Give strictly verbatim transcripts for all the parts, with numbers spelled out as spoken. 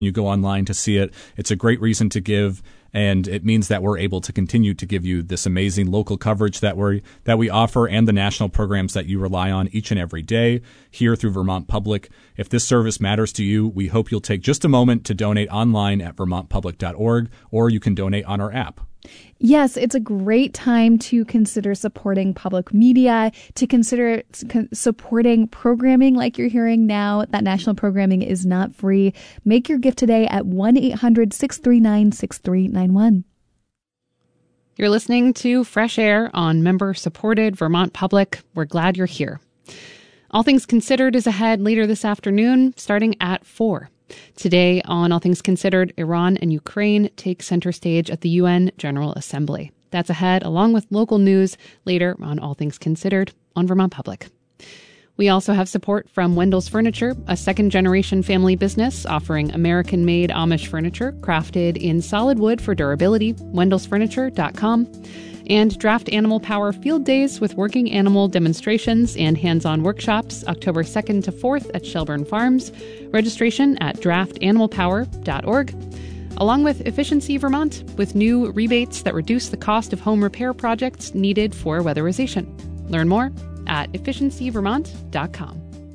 You go online to see it. It's a great reason to give, and it means that we're able to continue to give you this amazing local coverage that we that we offer and the national programs that you rely on each and every day here through Vermont Public. If this service matters to you, we hope you'll take just a moment to donate online at vermont public dot org, or you can donate on our app. Yes, it's a great time to consider supporting public media, to consider supporting programming like you're hearing now. That national programming is not free. Make your gift today at one eight hundred six three nine six three nine one. You're listening to Fresh Air on member-supported Vermont Public. We're glad you're here. All Things Considered is ahead later this afternoon, starting at four. Today on All Things Considered, Iran and Ukraine take center stage at the U N General Assembly. That's ahead, along with local news, later on All Things Considered on Vermont Public. We also have support from Wendell's Furniture, a second-generation family business offering American-made Amish furniture crafted in solid wood for durability, wendells furniture dot com. And Draft Animal Power Field Days with working animal demonstrations and hands-on workshops, October second to fourth at Shelburne Farms. Registration at draft animal power dot org. Along with Efficiency Vermont, with new rebates that reduce the cost of home repair projects needed for weatherization. Learn more at efficiency vermont dot com.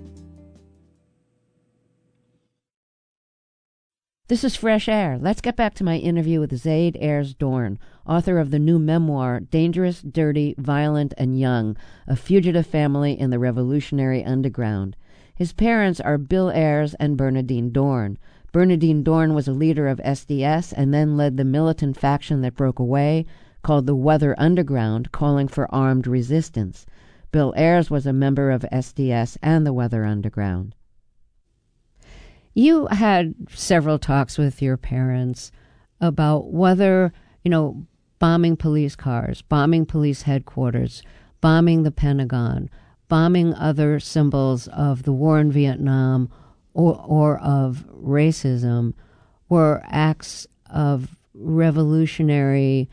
This is Fresh Air. Let's get back to my interview with Zaid Ayers Dorn, author of the new memoir, Dangerous, Dirty, Violent, and Young, A Fugitive Family in the Revolutionary Underground. His parents are Bill Ayers and Bernadine Dorn. Bernadine Dorn was a leader of S D S and then led the militant faction that broke away, called the Weather Underground, calling for armed resistance. Bill Ayers was a member of S D S and the Weather Underground. You had several talks with your parents about whether, you know, bombing police cars, bombing police headquarters, bombing the Pentagon, bombing other symbols of the war in Vietnam or, or of racism were acts of revolutionary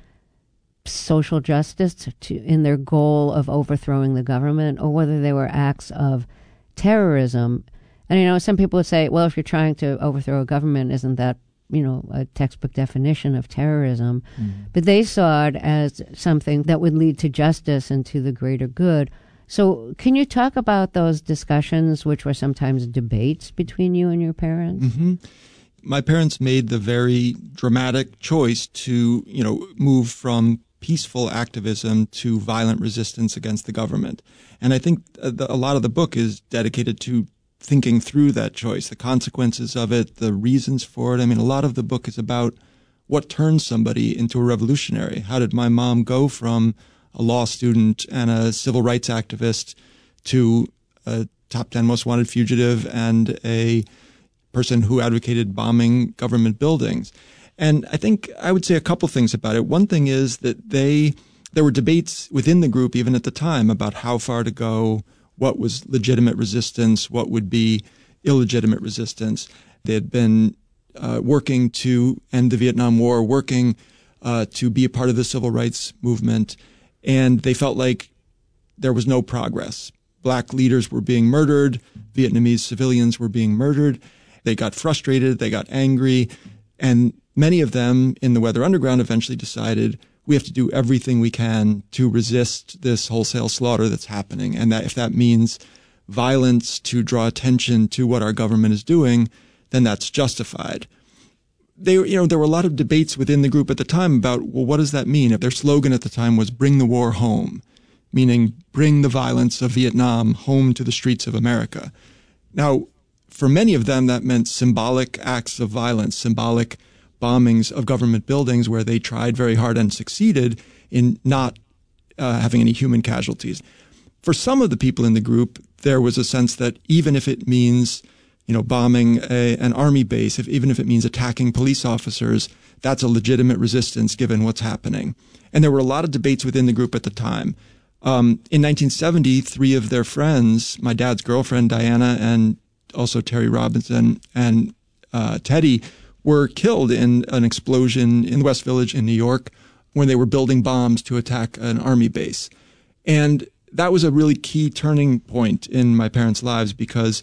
social justice to, in their goal of overthrowing the government, or whether they were acts of terrorism. And, you know, some people would say, well, if you're trying to overthrow a government, isn't that, you know, a textbook definition of terrorism? Mm. But they saw it as something that would lead to justice and to the greater good. So can you talk about those discussions, which were sometimes debates between you and your parents? Mm-hmm. My parents made the very dramatic choice to, you know, move from peaceful activism to violent resistance against the government. And I think a lot of the book is dedicated to thinking through that choice, the consequences of it, the reasons for it. I mean, a lot of the book is about what turns somebody into a revolutionary. How did my mom go from a law student and a civil rights activist to a top ten most wanted fugitive and a person who advocated bombing government buildings? And I think I would say a couple things about it. One thing is that they there were debates within the group, even at the time, about how far to go, what was legitimate resistance, what would be illegitimate resistance. They had been uh, working to end the Vietnam War, working uh, to be a part of the civil rights movement, and they felt like there was no progress. Black leaders were being murdered. Vietnamese civilians were being murdered. They got frustrated. They got angry. And many of them in the Weather Underground eventually decided we have to do everything we can to resist this wholesale slaughter that's happening. And that if that means violence to draw attention to what our government is doing, then that's justified. They, you know, there were a lot of debates within the group at the time about, well, what does that mean? If their slogan at the time was bring the war home, meaning bring the violence of Vietnam home to the streets of America. Now, for many of them, that meant symbolic acts of violence, symbolic bombings of government buildings where they tried very hard and succeeded in not uh, having any human casualties. For some of the people in the group, there was a sense that even if it means, you know, bombing a, an army base, if, even if it means attacking police officers, that's a legitimate resistance given what's happening. And there were a lot of debates within the group at the time. Um, in nineteen seventy, three of their friends, my dad's girlfriend, Diana, and also Terry Robinson and uh, Teddy, were killed in an explosion in the West Village in New York when they were building bombs to attack an army base. And that was a really key turning point in my parents' lives because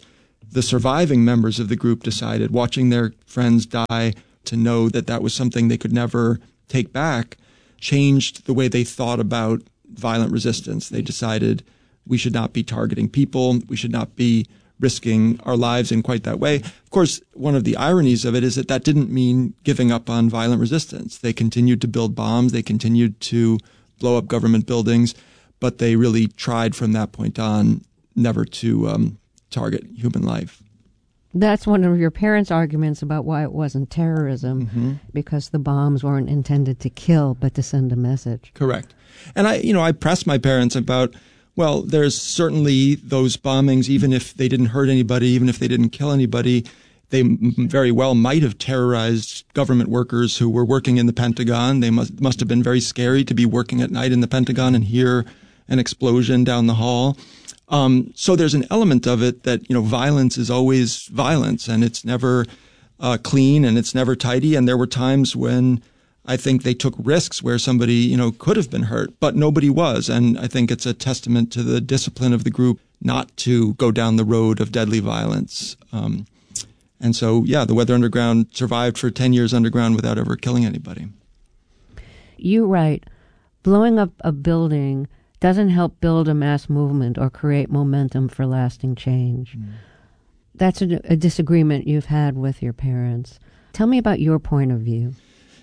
the surviving members of the group decided, watching their friends die, to know that that was something they could never take back, changed the way they thought about violent resistance. They decided we should not be targeting people. We should not be risking our lives in quite that way. Of course, one of the ironies of it is that that didn't mean giving up on violent resistance. They continued to build bombs. They continued to blow up government buildings, but they really tried from that point on never to um, target human life. That's one of your parents' arguments about why it wasn't terrorism, mm-hmm. because the bombs weren't intended to kill, but to send a message. Correct. And I, you know, I pressed my parents about, well, there's certainly those bombings, even if they didn't hurt anybody, even if they didn't kill anybody, they m- very well might have terrorized government workers who were working in the Pentagon. They must must have been very scary to be working at night in the Pentagon and hear an explosion down the hall. Um, so there's an element of it that, you know, violence is always violence, and it's never uh, clean and it's never tidy. And there were times when I think they took risks where somebody, you know, could have been hurt, but nobody was. And I think it's a testament to the discipline of the group not to go down the road of deadly violence. Um, and so, yeah, the Weather Underground survived for ten years underground without ever killing anybody. You write, blowing up a building doesn't help build a mass movement or create momentum for lasting change. Mm. That's a, a disagreement you've had with your parents. Tell me about your point of view.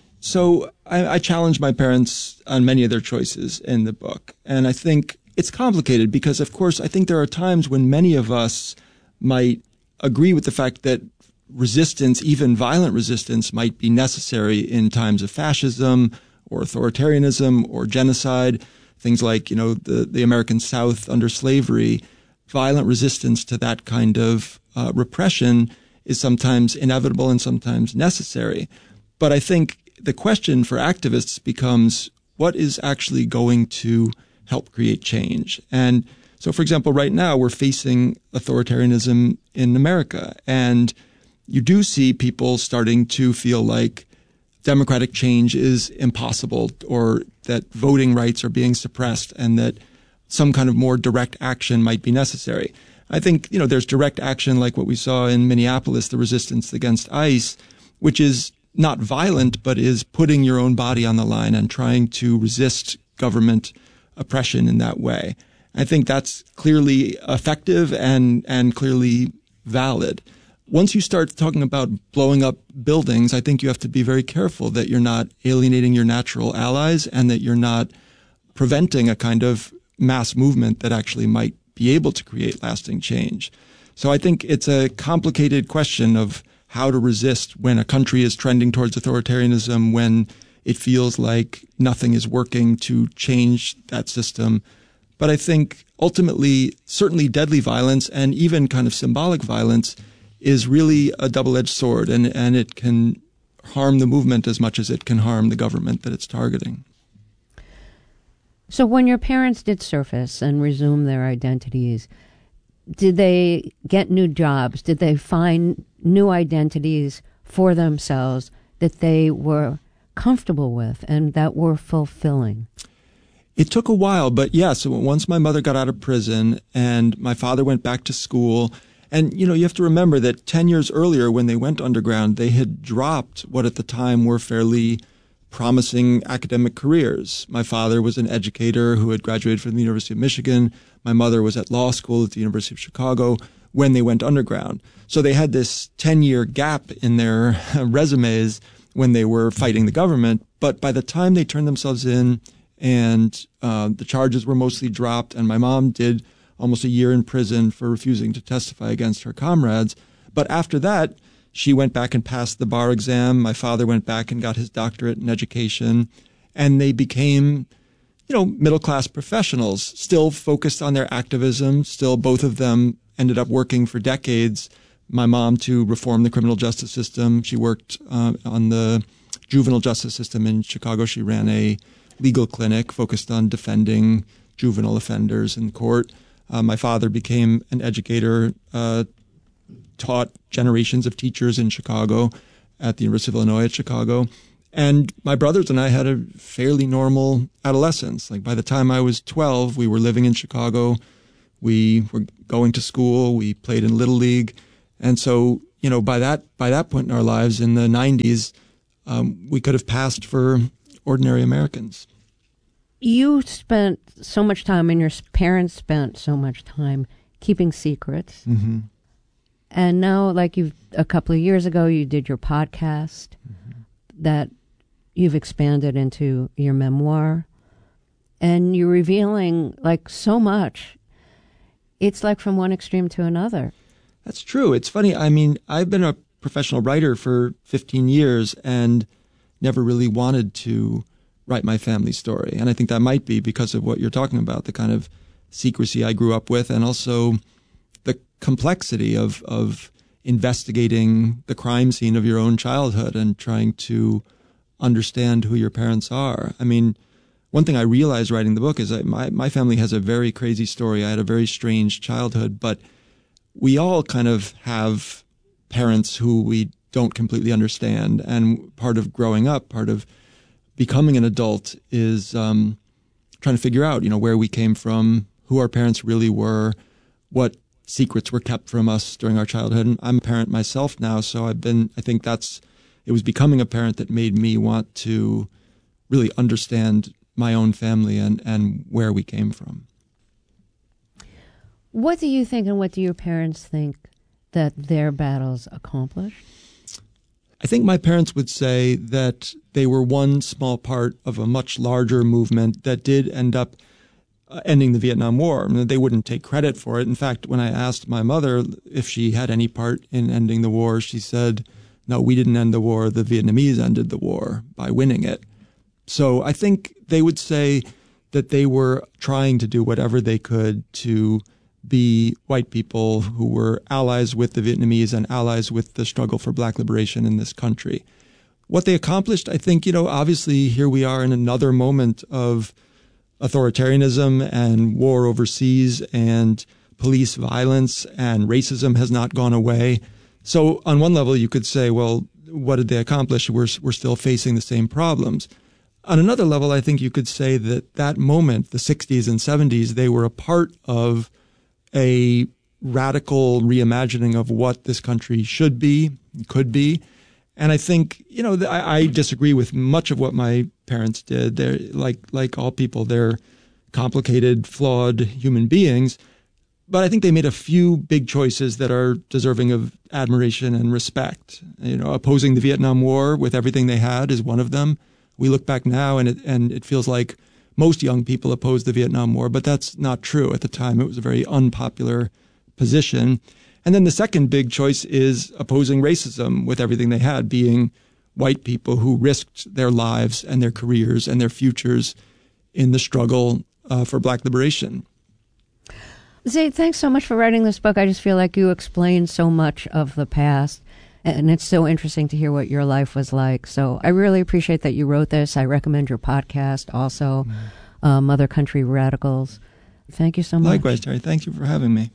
So I, I challenge my parents on many of their choices in the book. And I think it's complicated because, of course, I think there are times when many of us might agree with the fact that resistance, even violent resistance, might be necessary in times of fascism or authoritarianism or genocide. Things like, you know, the, the American South under slavery, violent resistance to that kind of uh, repression is sometimes inevitable and sometimes necessary. But I think the question for activists becomes, what is actually going to help create change? And so, for example, right now we're facing authoritarianism in America, and you do see people starting to feel like democratic change is impossible, or that voting rights are being suppressed, and that some kind of more direct action might be necessary. I think, you know, there's direct action like what we saw in Minneapolis, the resistance against ICE, which is not violent, but is putting your own body on the line and trying to resist government oppression in that way. I think that's clearly effective and, and clearly valid. Once you start talking about blowing up buildings, I think you have to be very careful that you're not alienating your natural allies and that you're not preventing a kind of mass movement that actually might be able to create lasting change. So I think it's a complicated question of how to resist when a country is trending towards authoritarianism, when it feels like nothing is working to change that system. But I think ultimately, certainly deadly violence and even kind of symbolic violence is really a double-edged sword, and, and it can harm the movement as much as it can harm the government that it's targeting. So when your parents did surface and resume their identities, did they get new jobs? Did they find new identities for themselves that they were comfortable with and that were fulfilling? It took a while, but yes, once my mother got out of prison and my father went back to school, and, you know, you have to remember that ten years earlier when they went underground, they had dropped what at the time were fairly promising academic careers. My father was an educator who had graduated from the University of Michigan. My mother was at law school at the University of Chicago when they went underground. So they had this ten-year gap in their resumes when they were fighting the government. But by the time they turned themselves in and uh, the charges were mostly dropped, and my mom did almost a year in prison for refusing to testify against her comrades. But after that, she went back and passed the bar exam. My father went back and got his doctorate in education. And they became, you know, middle-class professionals, still focused on their activism. Still, both of them ended up working for decades. My mom to reform the criminal justice system. She worked uh, on the juvenile justice system in Chicago. She ran a legal clinic focused on defending juvenile offenders in court. Uh, my father became an educator, uh, taught generations of teachers in Chicago at the University of Illinois at Chicago. And my brothers and I had a fairly normal adolescence. Like by the time I was twelve, we were living in Chicago. We were going to school. We played in Little League. And so, you know, by that by that point in our lives in the nineties, um, we could have passed for ordinary Americans. You spent so much time, and your parents spent so much time keeping secrets. Mm-hmm. And now, like you've a couple of years ago, you did your podcast mm-hmm. that you've expanded into your memoir, and you're revealing like so much. It's like from one extreme to another. That's true. It's funny. I mean, I've been a professional writer for fifteen years and never really wanted to write my family story. And I think that might be because of what you're talking about, the kind of secrecy I grew up with, and also the complexity of, of investigating the crime scene of your own childhood and trying to understand who your parents are. I mean, one thing I realized writing the book is that my, my family has a very crazy story. I had a very strange childhood, but we all kind of have parents who we don't completely understand. And part of growing up, part of becoming an adult is um, trying to figure out, you know, where we came from, who our parents really were, what secrets were kept from us during our childhood. And I'm a parent myself now, so I've been, I think that's, it was becoming a parent that made me want to really understand my own family and, and where we came from. What do you think, and what do your parents think that their battles accomplished? I think my parents would say that they were one small part of a much larger movement that did end up uh, ending the Vietnam War. I mean, they wouldn't take credit for it. In fact, when I asked my mother if she had any part in ending the war, she said, no, we didn't end the war. The Vietnamese ended the war by winning it. So I think they would say that they were trying to do whatever they could to be white people who were allies with the Vietnamese and allies with the struggle for black liberation in this country. What they accomplished, I think, you know, obviously here we are in another moment of authoritarianism and war overseas and police violence, and racism has not gone away. So on one level, you could say, well, what did they accomplish? We're, we're still facing the same problems. On another level, I think you could say that that moment, the sixties and seventies, they were a part of a radical reimagining of what this country should be, could be. And I think, you know, I, I disagree with much of what my parents did. They're like, like all people, they're complicated, flawed human beings. But I think they made a few big choices that are deserving of admiration and respect. You know, opposing the Vietnam War with everything they had is one of them. We look back now and it, and it feels like most young people oppose the Vietnam War, but that's not true. At the time, it was a very unpopular position. And then the second big choice is opposing racism with everything they had, being white people who risked their lives and their careers and their futures in the struggle uh, for black liberation. Zaid, thanks so much for writing this book. I just feel like you explained so much of the past, and it's so interesting to hear what your life was like. So I really appreciate that you wrote this. I recommend your podcast also, mm. uh, Mother Country Radicals. Thank you so much. Likewise, Terry. Thank you for having me.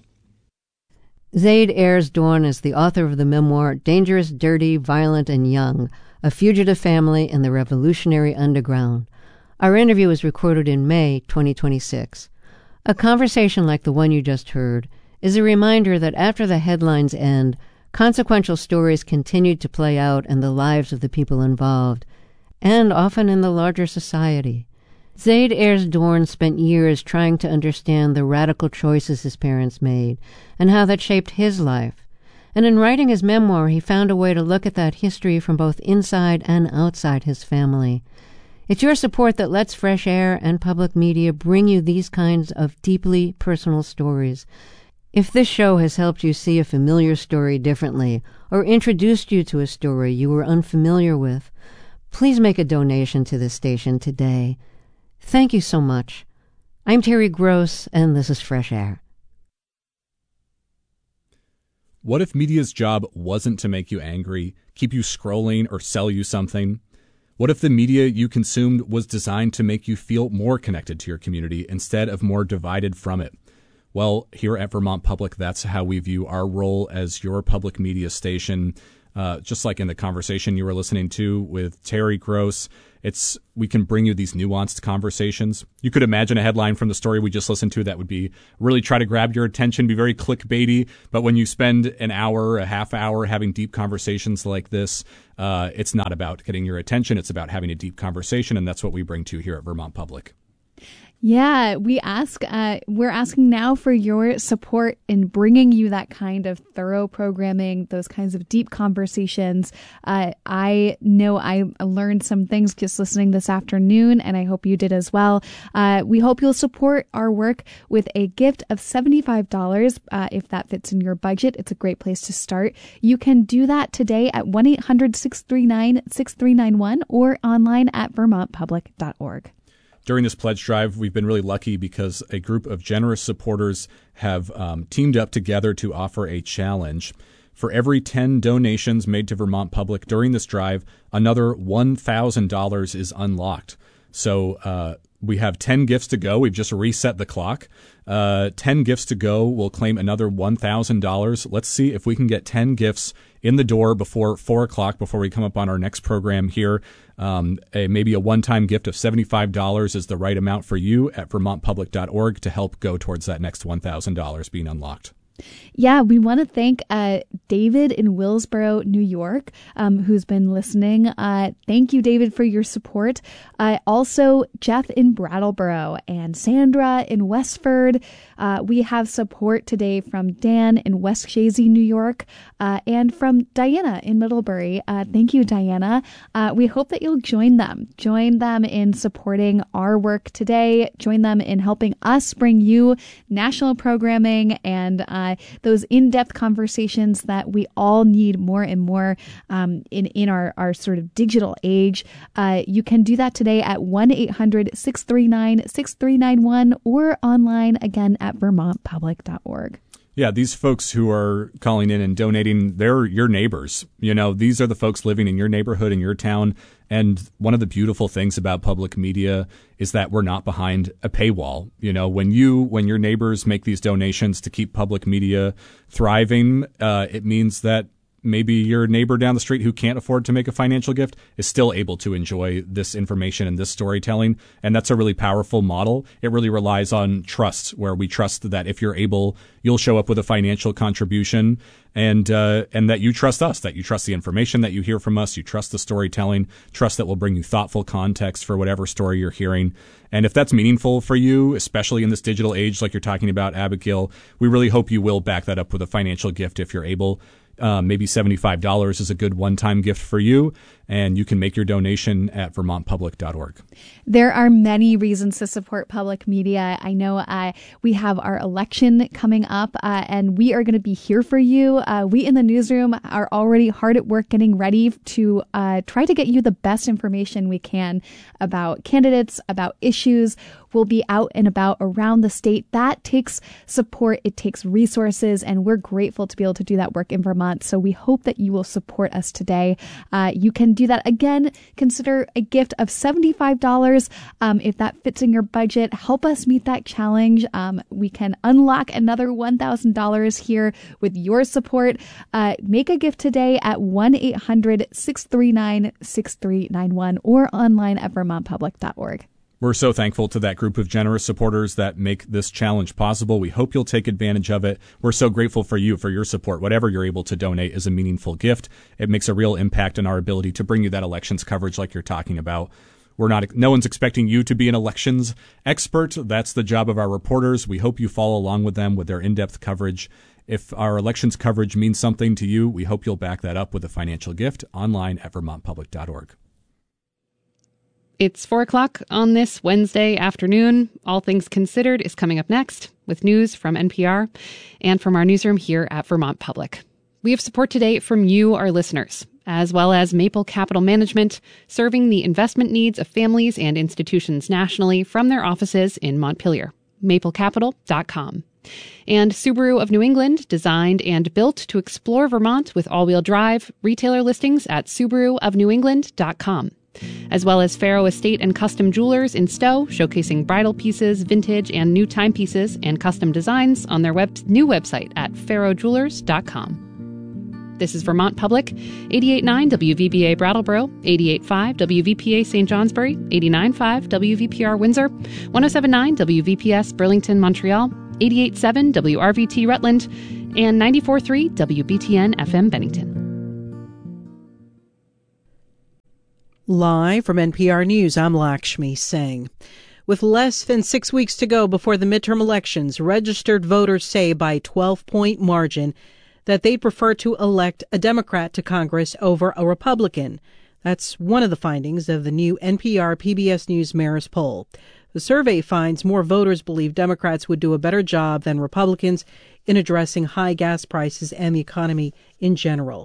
Zaid Ayers-Dorn is the author of the memoir, Dangerous, Dirty, Violent, and Young, A Fugitive Family in the Revolutionary Underground. Our interview was recorded in May twenty twenty-six. A conversation like the one you just heard is a reminder that after the headlines end, consequential stories continued to play out in the lives of the people involved, and often in the larger society. Zaid Ayers-Dorn spent years trying to understand the radical choices his parents made and how that shaped his life. And in writing his memoir, he found a way to look at that history from both inside and outside his family. It's your support that lets Fresh Air and public media bring you these kinds of deeply personal stories. If this show has helped you see a familiar story differently or introduced you to a story you were unfamiliar with, please make a donation to this station today. Thank you so much. I'm Terry Gross, and this is Fresh Air. What if media's job wasn't to make you angry, keep you scrolling, or sell you something? What if the media you consumed was designed to make you feel more connected to your community instead of more divided from it? Well, here at Vermont Public, that's how we view our role as your public media station. uh, just like in the conversation you were listening to with Terry Gross. It's we can bring you these nuanced conversations. You could imagine a headline from the story we just listened to that would be really try to grab your attention, be very clickbaity. But when you spend an hour, a half hour having deep conversations like this, uh, it's not about getting your attention. It's about having a deep conversation, and that's what we bring to you here at Vermont Public. Yeah, we ask, uh, we're asking now for your support in bringing you that kind of thorough programming, those kinds of deep conversations. Uh, I know I learned some things just listening this afternoon, and I hope you did as well. Uh, we hope you'll support our work with a gift of seventy-five dollars. Uh, if that fits in your budget, it's a great place to start. You can do that today at one eight hundred six three nine six three nine one or online at vermont public dot org. During this pledge drive, we've been really lucky because a group of generous supporters have um, teamed up together to offer a challenge. For every ten donations made to Vermont Public during this drive, another one thousand dollars is unlocked. So uh, we have ten gifts to go. We've just reset the clock. Uh, ten gifts to go. We'll claim another one thousand dollars. Let's see if we can get ten gifts in the door before four o'clock, before we come up on our next program here. Um, a, maybe a one-time gift of seventy-five dollars is the right amount for you at vermont public dot org to help go towards that next one thousand dollars being unlocked. Yeah, we want to thank uh, David in Willsboro, New York, um, who's been listening. Uh, thank you, David, for your support. Uh, also, Jeff in Brattleboro and Sandra in Westford. Uh, we have support today from Dan in West Shazy, New York, uh, and from Diana in Middlebury. Uh, thank you, Diana. Uh, we hope that you'll join them. Join them in supporting our work today. Join them in helping us bring you national programming and uh, those in-depth conversations that we all need more and more um, in, in our, our sort of digital age. Uh, you can do that today at one eight hundred six three nine six three nine one or online again at vermont public dot org. Yeah, these folks who are calling in and donating, they're your neighbors. You know, these are the folks living in your neighborhood, in your town. And one of the beautiful things about public media is that we're not behind a paywall. You know, when you, when your neighbors make these donations to keep public media thriving, uh, it means that maybe your neighbor down the street who can't afford to make a financial gift is still able to enjoy this information and this storytelling. And that's a really powerful model. It really relies on trust, where we trust that if you're able, you'll show up with a financial contribution, and uh, and that you trust us, that you trust the information that you hear from us, you trust the storytelling, trust that we'll bring you thoughtful context for whatever story you're hearing. And if that's meaningful for you, especially in this digital age like you're talking about, Abigail, we really hope you will back that up with a financial gift if you're able. Uh, maybe seventy-five dollars is a good one-time gift for you, and you can make your donation at vermont public dot org. There are many reasons to support public media. I know uh, we have our election coming up, uh, and we are going to be here for you. Uh, we in the newsroom are already hard at work getting ready to uh, try to get you the best information we can about candidates, about issues. We'll be out and about around the state. That takes support. It takes resources, and we're grateful to be able to do that work in Vermont. So we hope that you will support us today. Uh, you can do that. Again, consider a gift of seventy-five dollars. Um, if that fits in your budget, help us meet that challenge. Um, we can unlock another one thousand dollars here with your support. Uh, make a gift today at one eight hundred six three nine six three nine one or online at vermont public dot org. We're so thankful to that group of generous supporters that make this challenge possible. We hope you'll take advantage of it. We're so grateful for you, for your support. Whatever you're able to donate is a meaningful gift. It makes a real impact on our ability to bring you that elections coverage like you're talking about. We're not, no one's expecting you to be an elections expert. That's the job of our reporters. We hope you follow along with them with their in-depth coverage. If our elections coverage means something to you, we hope you'll back that up with a financial gift online at vermont public dot org. It's four o'clock on this Wednesday afternoon. All Things Considered is coming up next with news from N P R and from our newsroom here at Vermont Public. We have support today from you, our listeners, as well as Maple Capital Management, serving the investment needs of families and institutions nationally from their offices in Montpelier. maple capital dot com. And Subaru of New England, designed and built to explore Vermont with all-wheel drive. Retailer listings at subaru of new england dot com. As well as Faro Estate and Custom Jewelers in Stowe, showcasing bridal pieces, vintage and new timepieces, and custom designs on their web- new website at faro jewelers dot com. This is Vermont Public, eighty-eight point nine W V B A Brattleboro, eighty-eight point five W V P A Saint Johnsbury, eighty-nine point five W V P R Windsor, one oh seven point nine W V P S Burlington, Montreal, eighty-eight point seven W R V T Rutland, and ninety-four point three W B T N F M Bennington. Live from N P R News, I'm Lakshmi Singh. With less than six weeks to go before the midterm elections, registered voters say by twelve-point margin that they'd prefer to elect a Democrat to Congress over a Republican. That's one of the findings of the new N P R P B S News Marist poll. The survey finds more voters believe Democrats would do a better job than Republicans in addressing high gas prices and the economy in general.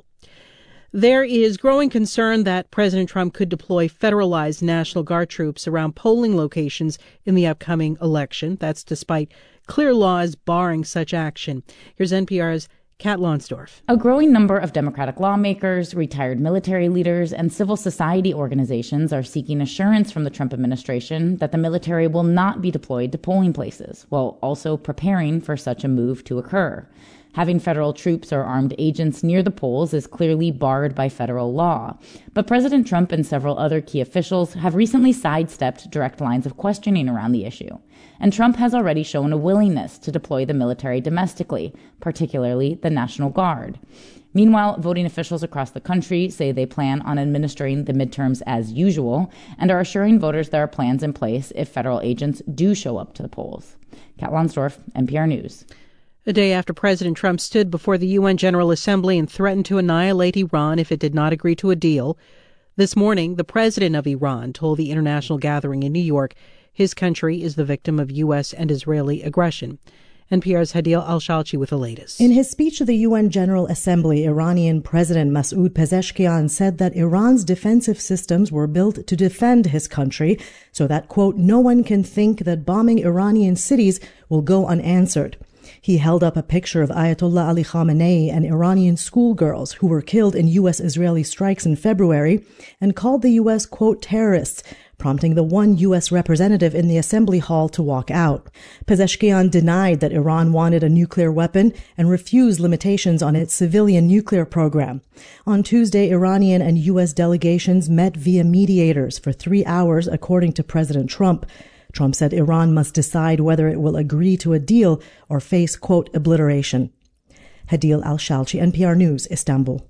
There is growing concern that President Trump could deploy federalized National Guard troops around polling locations in the upcoming election. That's despite clear laws barring such action. Here's N P R's Kat Lonsdorf. A growing number of Democratic lawmakers, retired military leaders, and civil society organizations are seeking assurance from the Trump administration that the military will not be deployed to polling places, while also preparing for such a move to occur. Having federal troops or armed agents near the polls is clearly barred by federal law. But President Trump and several other key officials have recently sidestepped direct lines of questioning around the issue. And Trump has already shown a willingness to deploy the military domestically, particularly the National Guard. Meanwhile, voting officials across the country say they plan on administering the midterms as usual and are assuring voters there are plans in place if federal agents do show up to the polls. Kat Lonsdorf, N P R News. A day after President Trump stood before the U N General Assembly and threatened to annihilate Iran if it did not agree to a deal, this morning the president of Iran told the international gathering in New York his country is the victim of U S and Israeli aggression. N P R's Hadil Al-Shalchi with the latest. In his speech to the U N General Assembly, Iranian President Masoud Pezeshkian said that Iran's defensive systems were built to defend his country so that, quote, no one can think that bombing Iranian cities will go unanswered. He held up a picture of Ayatollah Ali Khamenei and Iranian schoolgirls who were killed in U S-Israeli strikes in February and called the U S, quote, terrorists, prompting the one U S representative in the assembly hall to walk out. Pezeshkian denied that Iran wanted a nuclear weapon and refused limitations on its civilian nuclear program. On Tuesday, Iranian and U S delegations met via mediators for three hours, according to President Trump. Trump said Iran must decide whether it will agree to a deal or face, quote, obliteration. Hadil Al-Shalchi, N P R News, Istanbul.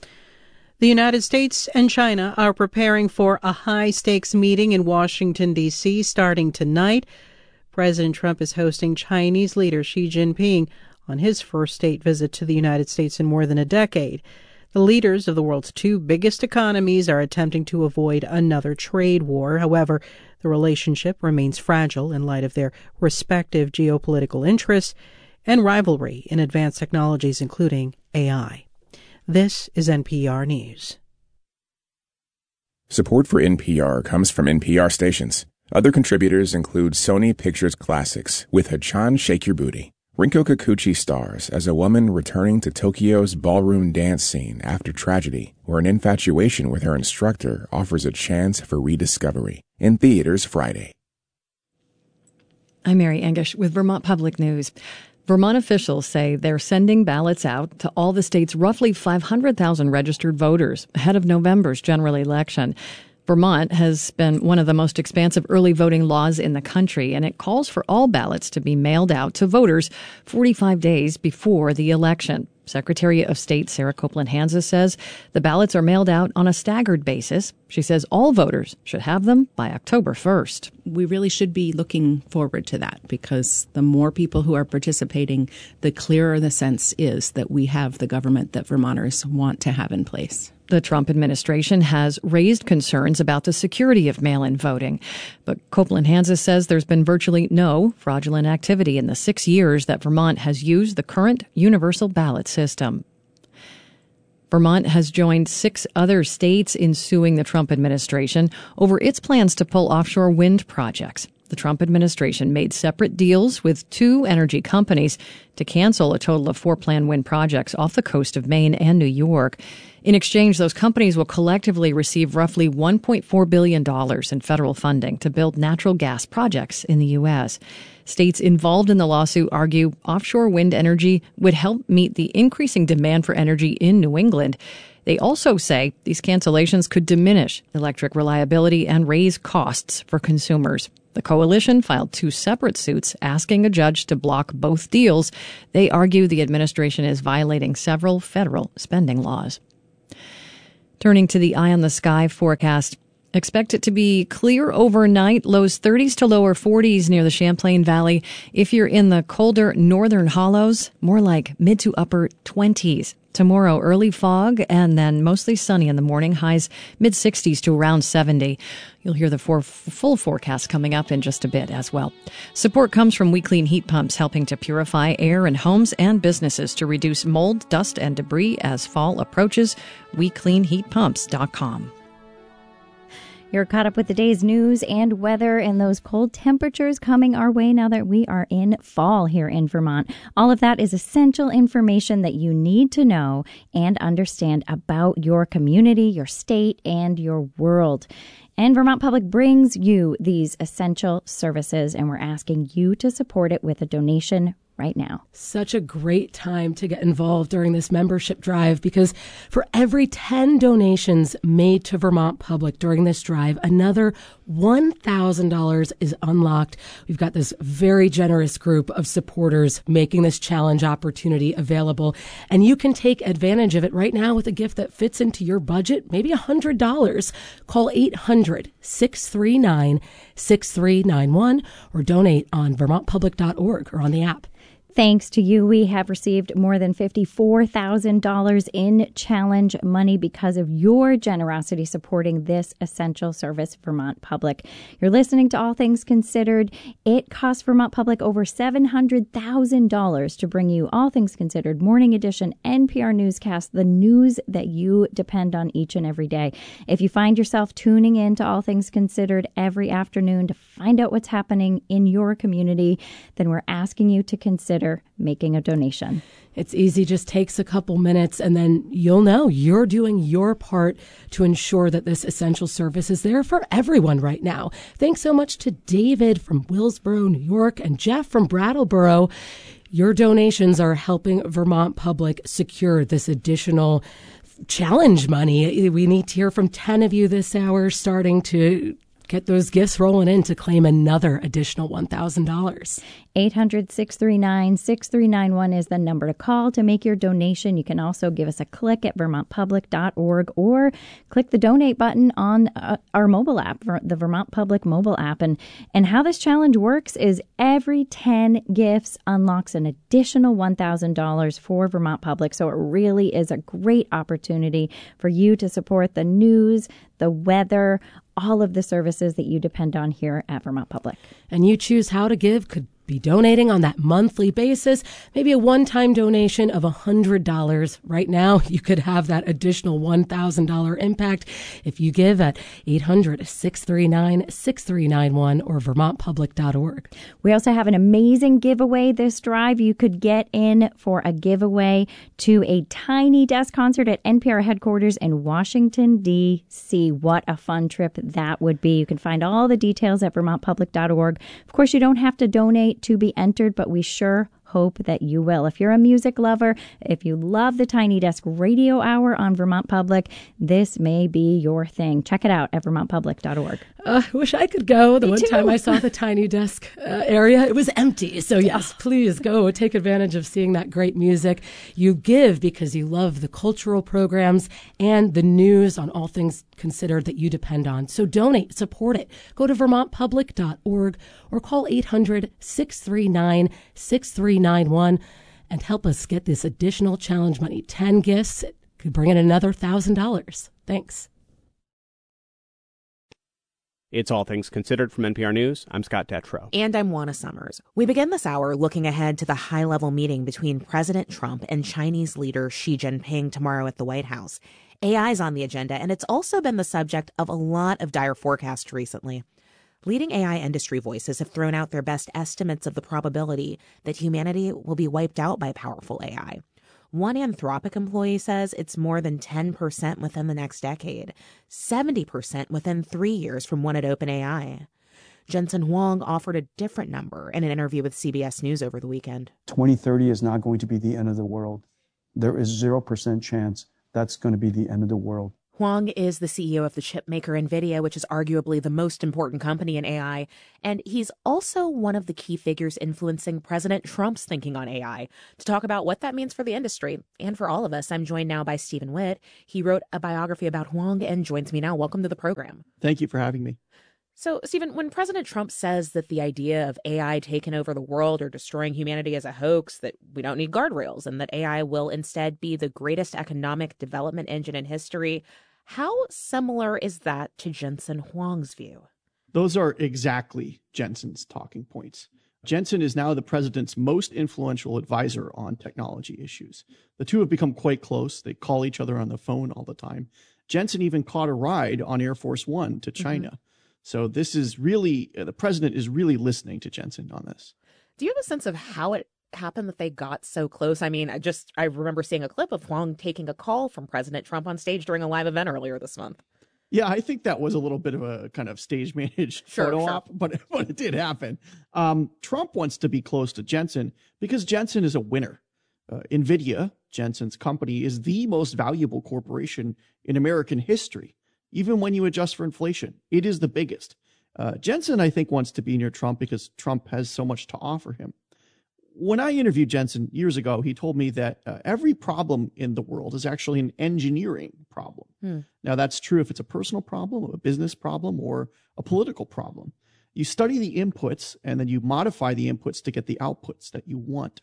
The United States and China are preparing for a high-stakes meeting in Washington, D C starting tonight. President Trump is hosting Chinese leader Xi Jinping on his first state visit to the United States in more than a decade. The leaders of the world's two biggest economies are attempting to avoid another trade war. However, the relationship remains fragile in light of their respective geopolitical interests and rivalry in advanced technologies, including A I. This is N P R News. Support for N P R comes from N P R stations. Other contributors include Sony Pictures Classics with Hachan Shake Your Booty. Rinko Kikuchi stars as a woman returning to Tokyo's ballroom dance scene after tragedy, where an infatuation with her instructor offers a chance for rediscovery. In theaters Friday. I'm Mary Engish with Vermont Public News. Vermont officials say they're sending ballots out to all the state's roughly five hundred thousand registered voters ahead of November's general election. Vermont has been one of the most expansive early voting laws in the country, and it calls for all ballots to be mailed out to voters forty-five days before the election. Secretary of State Sarah Copeland Hansa says the ballots are mailed out on a staggered basis. She says all voters should have them by October first. We really should be looking forward to that, because the more people who are participating, the clearer the sense is that we have the government that Vermonters want to have in place. The Trump administration has raised concerns about the security of mail-in voting. But Copeland Hansa says there's been virtually no fraudulent activity in the six years that Vermont has used the current universal ballot system. Vermont has joined six other states in suing the Trump administration over its plans to pull offshore wind projects. the Trump administration made separate deals with two energy companies to cancel a total of four planned wind projects off the coast of Maine and New York. In exchange, those companies will collectively receive roughly one point four billion dollars in federal funding to build natural gas projects in the U S. States involved in the lawsuit argue offshore wind energy would help meet the increasing demand for energy in New England. They also say these cancellations could diminish electric reliability and raise costs for consumers. The coalition filed two separate suits asking a judge to block both deals. They argue the administration is violating several federal spending laws. Turning to the eye on the sky forecast. Expect it to be clear overnight, lows thirties to lower forties near the Champlain Valley. If you're in the colder northern hollows, more like mid to upper twenties. Tomorrow, early fog and then mostly sunny in the morning, highs mid sixties to around seventy. You'll hear the for- full forecast coming up in just a bit as well. Support comes from We Clean heat pumps, helping to purify air in homes and businesses to reduce mold, dust, and debris as fall approaches. we clean heat pumps dot com. You're caught up with the day's news and weather and those cold temperatures coming our way now that we are in fall here in Vermont. All of that is essential information that you need to know and understand about your community, your state, and your world. And Vermont Public brings you these essential services, and we're asking you to support it with a donation right now. Such a great time to get involved during this membership drive, because for every ten donations made to Vermont Public during this drive, another one thousand dollars is unlocked. We've got this very generous group of supporters making this challenge opportunity available, and you can take advantage of it right now with a gift that fits into your budget, maybe one hundred dollars. Call eight hundred, six three nine, six three nine one or donate on vermont public dot org or on the app. Thanks to you, we have received more than fifty-four thousand dollars in challenge money because of your generosity supporting this essential service, Vermont Public. You're listening to All Things Considered. It costs Vermont Public over seven hundred thousand dollars to bring you All Things Considered Morning Edition N P R newscast, the news that you depend on each and every day. If you find yourself tuning in to All Things Considered every afternoon to find out what's happening in your community, then we're asking you to consider making a donation. It's easy, just takes a couple minutes, and then you'll know you're doing your part to ensure that this essential service is there for everyone right now. Thanks so much to David from Willsboro, New York, and Jeff from Brattleboro. Your donations are helping Vermont Public secure this additional challenge money. We need to hear from ten of you this hour, starting to get those gifts rolling in to claim another additional one thousand dollars. eight hundred, six three nine, six three nine one is the number to call to make your donation. You can also give us a click at vermont public dot org or click the donate button on uh, our mobile app, the Vermont Public mobile app. And, and how this challenge works is every ten gifts unlocks an additional one thousand dollars for Vermont Public. So it really is a great opportunity for you to support the news, the weather, all of the services that you depend on here at Vermont Public. And you choose how to give. Could be donating on that monthly basis, maybe a one-time donation of one hundred dollars. Right now, you could have that additional one thousand dollars impact if you give at eight hundred, six three nine, six three nine one or vermont public dot org. We also have an amazing giveaway this drive. You could get in for a giveaway to a Tiny Desk concert at N P R headquarters in Washington, D C. What a fun trip that would be. You can find all the details at vermont public dot org. Of course, you don't have to donate to be entered, but we sure hope that you will. If you're a music lover, if you love the Tiny Desk Radio Hour on Vermont Public, this may be your thing. Check it out at vermont public dot org. Uh, I wish I could go. The Me one too. time I saw the Tiny Desk uh, area, it was empty. So yes, please go take advantage of seeing that great music. You give because you love the cultural programs and the news on All Things Considered that you depend on. So donate, support it. Go to vermont public dot org or call eight hundred, six three nine, six three nine one and help us get this additional challenge money. ten gifts could bring in another one thousand dollars. Thanks. It's All Things Considered from N P R News. I'm Scott Detrow. And I'm Juana Summers. We begin this hour looking ahead to the high-level meeting between President Trump and Chinese leader Xi Jinping tomorrow at the White House. A I is on the agenda, and it's also been the subject of a lot of dire forecasts recently. Leading A I industry voices have thrown out their best estimates of the probability that humanity will be wiped out by powerful A I. One Anthropic employee says it's more than ten percent within the next decade, seventy percent within three years from one at OpenAI. Jensen Huang offered a different number in an interview with C B S News over the weekend. twenty thirty is not going to be the end of the world. There is zero percent chance that's going to be the end of the world. Huang is the C E O of the chipmaker NVIDIA, which is arguably the most important company in A I. And he's also one of the key figures influencing President Trump's thinking on A I. To talk about what that means for the industry and for all of us, I'm joined now by Stephen Witt. He wrote a biography about Huang and joins me now. Welcome to the program. Thank you for having me. So, Stephen, when President Trump says that the idea of A I taking over the world or destroying humanity is a hoax, that we don't need guardrails, and that A I will instead be the greatest economic development engine in history, how similar is that to Jensen Huang's view? Those are exactly Jensen's talking points. Jensen is now the president's most influential advisor on technology issues. The two have become quite close. They call each other on the phone all the time. Jensen even caught a ride on Air Force One to China. Mm-hmm. So this is really, the president is really listening to Jensen on this. Do you have a sense of how it happened that they got so close? I mean, I just, I remember seeing a clip of Huang taking a call from President Trump on stage during a live event earlier this month. Yeah, I think that was a little bit of a kind of stage managed sure, photo sure. op, but, but it did happen. Um, Trump wants to be close to Jensen because Jensen is a winner. Uh, NVIDIA, Jensen's company, is the most valuable corporation in American history. Even when you adjust for inflation, it is the biggest. Uh, Jensen, I think, wants to be near Trump because Trump has so much to offer him. When I interviewed Jensen years ago, he told me that uh, every problem in the world is actually an engineering problem. Hmm. Now, that's true if it's a personal problem, a business problem, or a political problem. You study the inputs and then you modify the inputs to get the outputs that you want.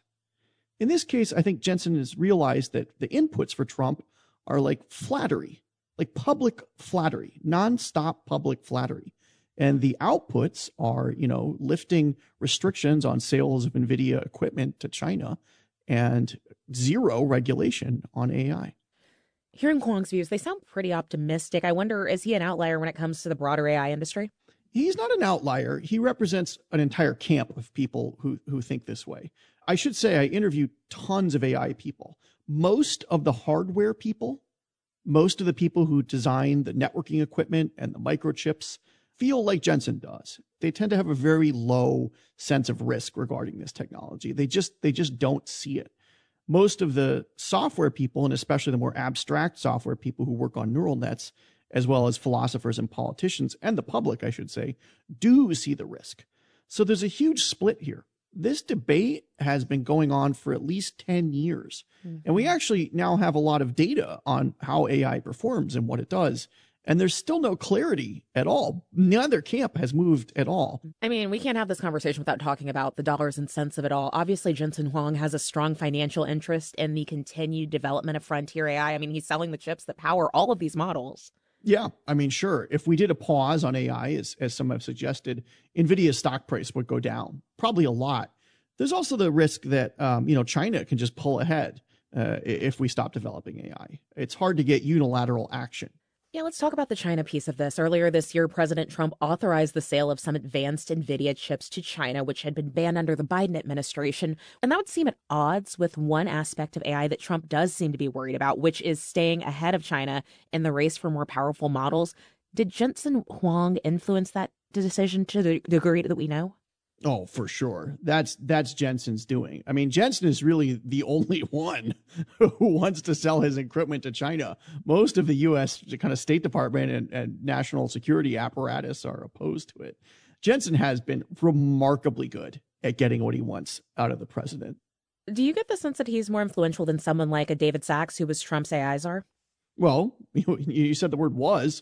In this case, I think Jensen has realized that the inputs for Trump are like flattery. Like public flattery, nonstop public flattery. And the outputs are, you know, lifting restrictions on sales of NVIDIA equipment to China and zero regulation on A I. Hearing Huang's views, they sound pretty optimistic. I wonder, is he an outlier when it comes to the broader A I industry? He's not an outlier. He represents an entire camp of people who, who think this way. I should say I interviewed tons of A I people. Most of the hardware people, most of the people who design the networking equipment and the microchips feel like Jensen does. They tend to have a very low sense of risk regarding this technology. They just, they just don't see it. Most of the software people, and especially the more abstract software people who work on neural nets, as well as philosophers and politicians, and the public, I should say, do see the risk. So there's a huge split here. This debate has been going on for at least ten years. Mm-hmm. And we actually now have a lot of data on how A I performs and what it does. And there's still no clarity at all. Neither camp has moved at all. I mean, we can't have this conversation without talking about the dollars and cents of it all. Obviously, Jensen Huang has a strong financial interest in the continued development of frontier A I. I mean, he's selling the chips that power all of these models. Yeah, I mean, sure. If we did a pause on A I, as, as some have suggested, NVIDIA's stock price would go down, probably a lot. There's also the risk that, um, you know, China can just pull ahead uh, if we stop developing A I. It's hard to get unilateral action. Yeah, let's talk about the China piece of this. Earlier this year, President Trump authorized the sale of some advanced NVIDIA chips to China, which had been banned under the Biden administration. And that would seem at odds with one aspect of A I that Trump does seem to be worried about, which is staying ahead of China in the race for more powerful models. Did Jensen Huang influence that decision to the degree that we know? Oh, for sure. That's, that's Jensen's doing. I mean, Jensen is really the only one who wants to sell his equipment to China. Most of the U S kind of State Department and, and national security apparatus are opposed to it. Jensen has been remarkably good at getting what he wants out of the president. Do you get the sense that he's more influential than someone like a David Sachs, who was Trump's A I czar? Well, you, you said the word was.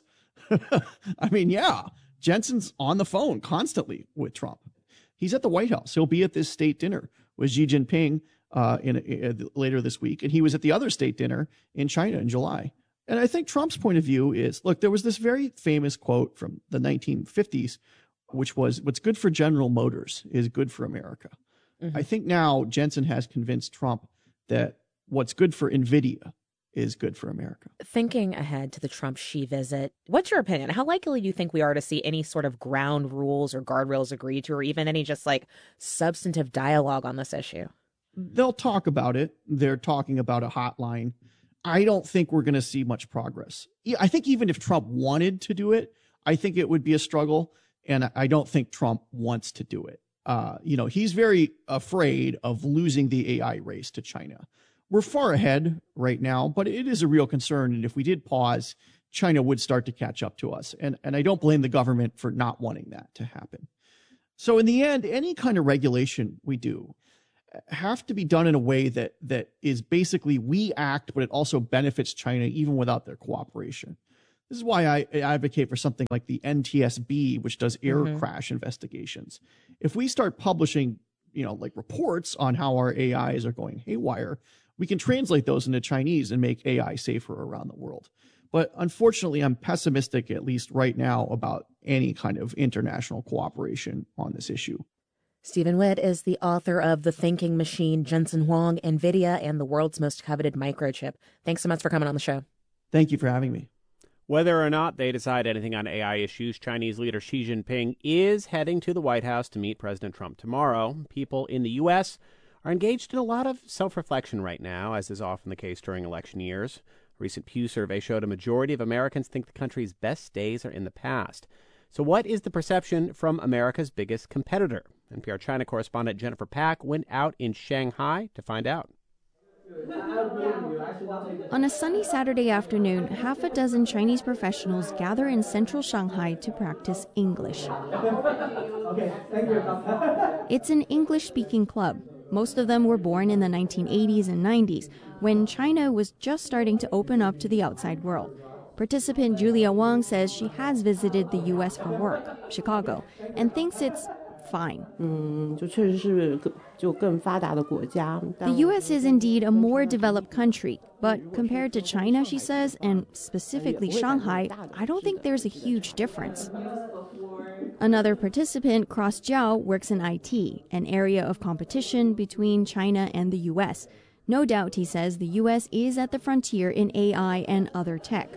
I mean, yeah, Jensen's on the phone constantly with Trump. He's at the White House. He'll be at this state dinner with Xi Jinping uh, in, in later this week, and he was at the other state dinner in China in July. And I think Trump's point of view is, look, there was this very famous quote from the nineteen fifties, which was, "What's good for General Motors is good for America." Mm-hmm. I think now Jensen has convinced Trump that what's good for NVIDIA is good for America. Thinking ahead to the Trump Xi visit, what's your opinion? How likely do you think we are to see any sort of ground rules or guardrails agreed to, or even any just like substantive dialogue on this issue? They'll talk about it. They're talking about a hotline. I don't think we're going to see much progress. I think even if Trump wanted to do it, I think it would be a struggle. And I don't think Trump wants to do it. Uh, you know, he's very afraid of losing the A I race to China. We're far ahead right now, but it is a real concern. And if we did pause, China would start to catch up to us. And, and I don't blame the government for not wanting that to happen. So in the end, any kind of regulation we do have to be done in a way that that is basically we act, but it also benefits China even without their cooperation. This is why I advocate for something like the N T S B, which does air mm-hmm. crash investigations. If we start publishing, you know, like reports on how our A Is are going haywire, we can translate those into Chinese and make A I safer around the world. But unfortunately, I'm pessimistic, at least right now, about any kind of international cooperation on this issue. Stephen Witt is the author of The Thinking Machine, Jensen Huang, NVIDIA, and the World's Most Coveted Microchip. Thanks so much for coming on the show. Thank you for having me. Whether or not they decide anything on A I issues, Chinese leader Xi Jinping is heading to the White House to meet President Trump tomorrow. People in the U S are engaged in a lot of self-reflection right now, as is often the case during election years. A recent Pew survey showed a majority of Americans think the country's best days are in the past. So what is the perception from America's biggest competitor? N P R China correspondent Jennifer Pack went out in Shanghai to find out. On a sunny Saturday afternoon, half a dozen Chinese professionals gather in central Shanghai to practice English. It's an English-speaking club. Most of them were born in the nineteen eighties and nineties, when China was just starting to open up to the outside world. Participant Julia Wang says she has visited the U S for work, Chicago, and thinks it's fine. The U S is indeed a more developed country, but compared to China, she says, and specifically Shanghai, I don't think there's a huge difference. Another participant, Cross Jiao, works in I T, an area of competition between China and the U S. No doubt, he says, the U S is at the frontier in A I and other tech.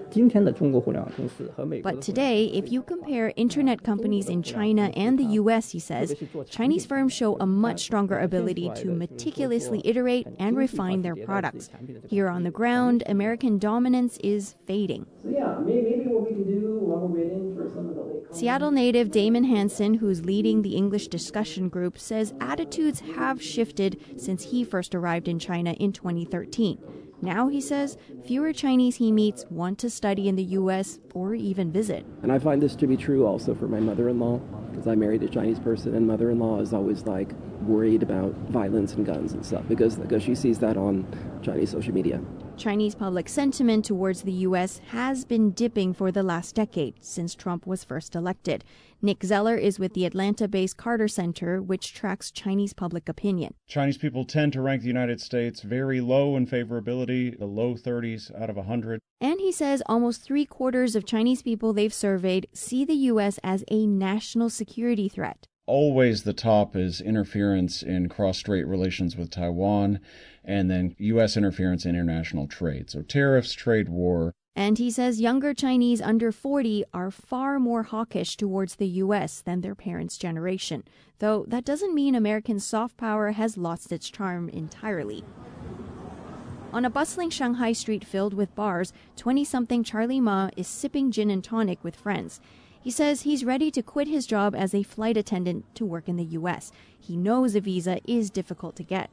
But today, if you compare internet companies in China and the U S, he says, Chinese firms show a much stronger ability to meticulously iterate and refine their products. Here on the ground, American dominance is fading. So yeah, maybe what we can do while we're waiting for some of the late Seattle native Damon Hansen, who's leading the English discussion group, says attitudes have shifted since he first arrived in China in twenty thirteen. Now, he says, fewer Chinese he meets want to study in the U S or even visit. And I find this to be true also for my mother-in-law, because I married a Chinese person, and mother-in-law is always like worried about violence and guns and stuff, because, because she sees that on Chinese social media. Chinese public sentiment towards the U S has been dipping for the last decade, since Trump was first elected. Nick Zeller is with the Atlanta-based Carter Center, which tracks Chinese public opinion. Chinese people tend to rank the United States very low in favorability, the low thirties out of one hundred. And he says almost three-quarters of Chinese people they've surveyed see the U S as a national security threat. Always the top is interference in cross-strait relations with Taiwan, and then U S interference in international trade. So tariffs, trade war. And he says younger Chinese under forty are far more hawkish towards the U S than their parents' generation. Though that doesn't mean American soft power has lost its charm entirely. On a bustling Shanghai street filled with bars, twenty-something Charlie Ma is sipping gin and tonic with friends. He says he's ready to quit his job as a flight attendant to work in the U S. He knows a visa is difficult to get.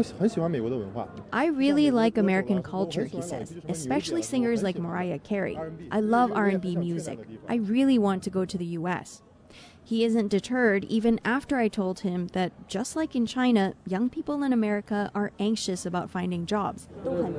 I really like American culture, he says, especially singers like Mariah Carey. I love R and B music. I really want to go to the U S. He isn't deterred even after I told him that, just like in China, young people in America are anxious about finding jobs.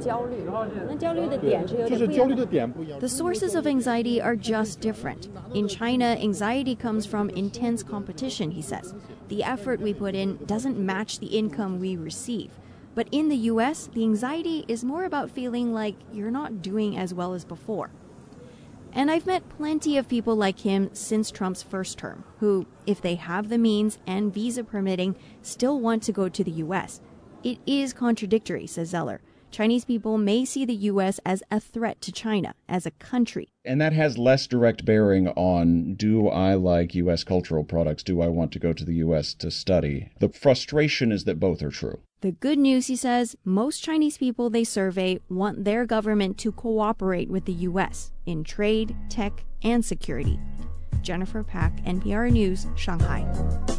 The sources of anxiety are just different. In China, anxiety comes from intense competition, he says. The effort we put in doesn't match the income we receive. But in the U S, the anxiety is more about feeling like you're not doing as well as before. And I've met plenty of people like him since Trump's first term, who, if they have the means and visa permitting, still want to go to the U S. It is contradictory, says Zeller. Chinese people may see the U S as a threat to China as a country. And that has less direct bearing on, do I like U S cultural products? Do I want to go to the U S to study? The frustration is that both are true. The good news, he says, most Chinese people they survey want their government to cooperate with the U S in trade, tech, and security. Jennifer Pack, N P R News, Shanghai.